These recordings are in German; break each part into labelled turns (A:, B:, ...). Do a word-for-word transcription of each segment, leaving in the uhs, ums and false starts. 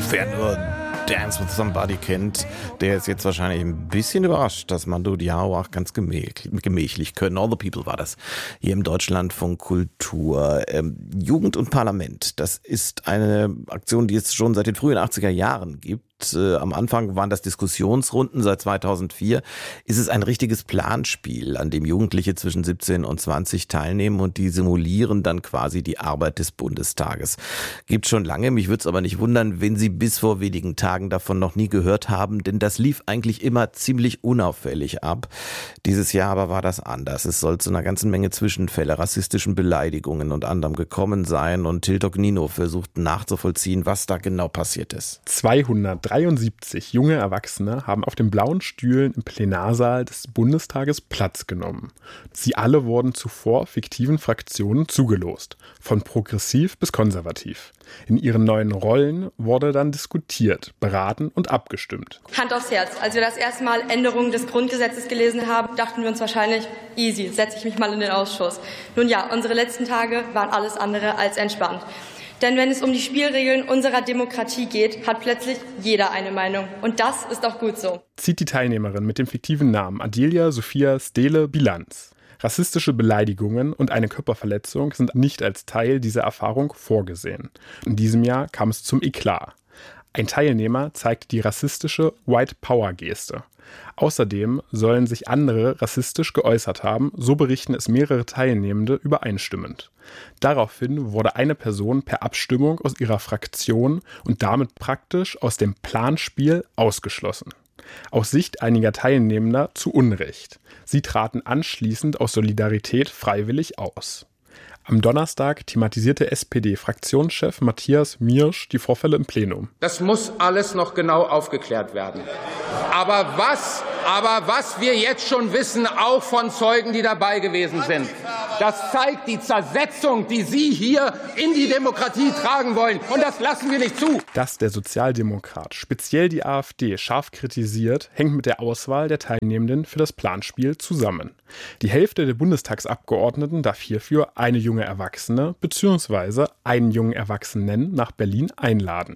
A: Wer nur Dance with Somebody kennt, der ist jetzt wahrscheinlich ein bisschen überrascht, dass Mando Diao auch ganz gemächlich können. All the People war das hier im Deutschlandfunk Kultur. Ähm, Jugend und Parlament, das ist eine Aktion, die es schon seit den frühen achtziger Jahren gibt. Äh, am Anfang waren das Diskussionsrunden, seit zweitausendvier ist es ein richtiges Planspiel, an dem Jugendliche zwischen siebzehn und zwanzig teilnehmen und die simulieren dann quasi die Arbeit des Bundestages. Gibt schon lange, mich würde es aber nicht wundern, wenn Sie bis vor wenigen Tagen davon noch nie gehört haben, denn das lief eigentlich immer ziemlich unauffällig ab. Dieses Jahr aber war das anders. Es soll zu einer ganzen Menge Zwischenfälle, rassistischen Beleidigungen und anderem gekommen sein und Tiltok Nino versucht nachzuvollziehen, was da genau passiert ist.
B: zweihundertdreiundsiebzig junge Erwachsene haben auf den blauen Stühlen im Plenarsaal des Bundestages Platz genommen. Sie alle wurden zuvor fiktiven Fraktionen zugelost, von progressiv bis konservativ. In ihren neuen Rollen wurde dann diskutiert, beraten und abgestimmt.
C: Hand aufs Herz, als wir das erste Mal Änderungen des Grundgesetzes gelesen haben, dachten wir uns wahrscheinlich, easy, setze ich mich mal in den Ausschuss. Nun ja, unsere letzten Tage waren alles andere als entspannt. Denn wenn es um die Spielregeln unserer Demokratie geht, hat plötzlich jeder eine Meinung. Und das ist auch gut so.
B: Zieht die Teilnehmerin mit dem fiktiven Namen Adelia Sophia Stele Bilanz. Rassistische Beleidigungen und eine Körperverletzung sind nicht als Teil dieser Erfahrung vorgesehen. In diesem Jahr kam es zum Eklat. Ein Teilnehmer zeigte die rassistische White Power Geste. Außerdem sollen sich andere rassistisch geäußert haben, so berichten es mehrere Teilnehmende übereinstimmend. Daraufhin wurde eine Person per Abstimmung aus ihrer Fraktion und damit praktisch aus dem Planspiel ausgeschlossen. Aus Sicht einiger Teilnehmender zu Unrecht. Sie traten anschließend aus Solidarität freiwillig aus. Am Donnerstag thematisierte S P D-Fraktionschef Matthias Miersch die Vorfälle im Plenum.
D: Das muss alles noch genau aufgeklärt werden. Aber was, aber was wir jetzt schon wissen, auch von Zeugen, die dabei gewesen sind, das zeigt die Zersetzung, die Sie hier in die Demokratie tragen wollen. Und das lassen wir nicht zu.
B: Dass der Sozialdemokrat speziell die AfD scharf kritisiert, hängt mit der Auswahl der Teilnehmenden für das Planspiel zusammen. Die Hälfte der Bundestagsabgeordneten darf hierfür eine junge Erwachsene bzw. einen jungen Erwachsenen nach Berlin einladen.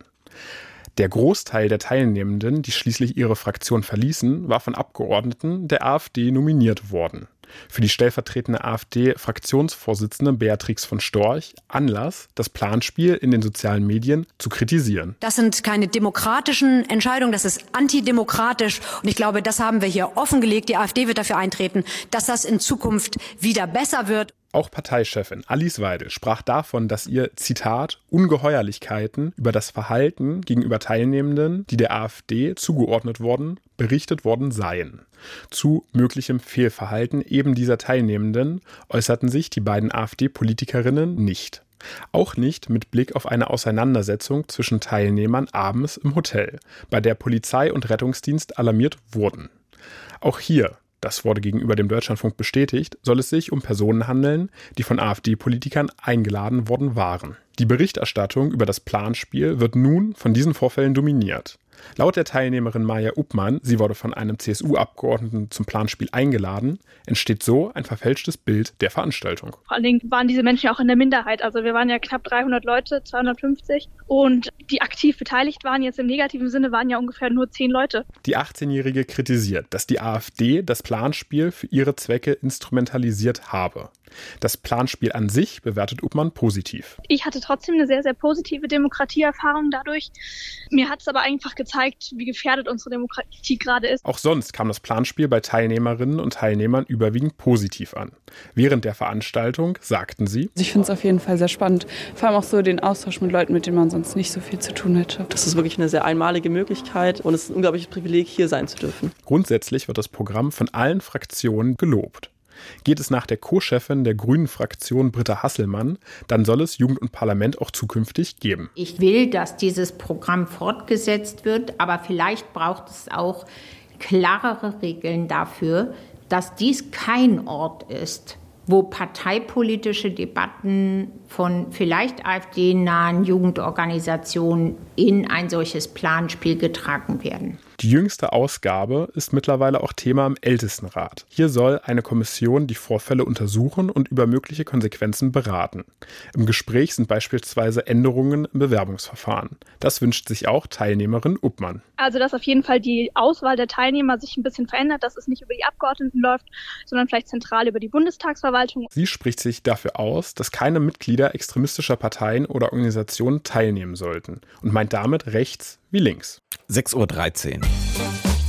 B: Der Großteil der Teilnehmenden, die schließlich ihre Fraktion verließen, war von Abgeordneten der AfD nominiert worden. Für die stellvertretende AfD-Fraktionsvorsitzende Beatrix von Storch Anlass, das Planspiel in den sozialen Medien zu kritisieren.
E: Das sind keine demokratischen Entscheidungen, das ist antidemokratisch. Und ich glaube, das haben wir hier offengelegt. Die AfD wird dafür eintreten, dass das in Zukunft wieder besser wird.
B: Auch Parteichefin Alice Weidel sprach davon, dass ihr, Zitat, Ungeheuerlichkeiten über das Verhalten gegenüber Teilnehmenden, die der AfD zugeordnet wurden, berichtet worden seien. Zu möglichem Fehlverhalten eben dieser Teilnehmenden äußerten sich die beiden AfD-Politikerinnen nicht. Auch nicht mit Blick auf eine Auseinandersetzung zwischen Teilnehmern abends im Hotel, bei der Polizei und Rettungsdienst alarmiert wurden. Auch hier, das wurde gegenüber dem Deutschlandfunk bestätigt, soll es sich um Personen handeln, die von AfD-Politikern eingeladen worden waren. Die Berichterstattung über das Planspiel wird nun von diesen Vorfällen dominiert. Laut der Teilnehmerin Maja Uppmann, sie wurde von einem C S U-Abgeordneten zum Planspiel eingeladen, entsteht so ein verfälschtes Bild der Veranstaltung.
F: Vor allen Dingen waren diese Menschen ja auch in der Minderheit. Also wir waren ja knapp dreihundert Leute, zweihundertfünfzig. Und die aktiv beteiligt waren, jetzt im negativen Sinne, waren ja ungefähr nur zehn Leute.
B: Die achtzehnjährige kritisiert, dass die AfD das Planspiel für ihre Zwecke instrumentalisiert habe. Das Planspiel an sich bewertet Uppmann positiv.
F: Ich hatte trotzdem eine sehr, sehr positive Demokratieerfahrung dadurch. Mir hat es aber einfach gezeigt, wie gefährdet unsere Demokratie gerade ist.
B: Auch sonst kam das Planspiel bei Teilnehmerinnen und Teilnehmern überwiegend positiv an. Während der Veranstaltung sagten sie:
G: Ich finde es auf jeden Fall sehr spannend. Vor allem auch so den Austausch mit Leuten, mit denen man sonst nicht so viel zu tun hätte.
H: Das ist wirklich eine sehr einmalige Möglichkeit und es ist ein unglaubliches Privileg, hier sein zu dürfen.
B: Grundsätzlich wird das Programm von allen Fraktionen gelobt. Geht es nach der Co-Chefin der Grünen-Fraktion Britta Hasselmann, dann soll es Jugend und Parlament auch zukünftig geben.
I: Ich will, dass dieses Programm fortgesetzt wird, aber vielleicht braucht es auch klarere Regeln dafür, dass dies kein Ort ist, wo parteipolitische Debatten von vielleicht AfD-nahen Jugendorganisationen in ein solches Planspiel getragen werden.
B: Die jüngste Ausgabe ist mittlerweile auch Thema im Ältestenrat. Hier soll eine Kommission die Vorfälle untersuchen und über mögliche Konsequenzen beraten. Im Gespräch sind beispielsweise Änderungen im Bewerbungsverfahren. Das wünscht sich auch Teilnehmerin Uppmann.
F: Also, dass auf jeden Fall die Auswahl der Teilnehmer sich ein bisschen verändert, dass es nicht über die Abgeordneten läuft, sondern vielleicht zentral über die Bundestagsverwaltung.
B: Sie spricht sich dafür aus, dass keine Mitglieder extremistischer Parteien oder Organisationen teilnehmen sollten und meint damit rechts wie links.
A: sechs Uhr dreizehn.